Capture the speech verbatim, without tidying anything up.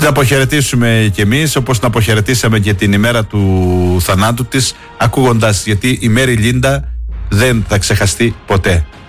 την αποχαιρετήσουμε κι εμείς, όπως την αποχαιρετήσαμε και την ημέρα του θανάτου της, ακούγοντας, γιατί η Μέρι Λίντα δεν θα ξεχαστεί ποτέ.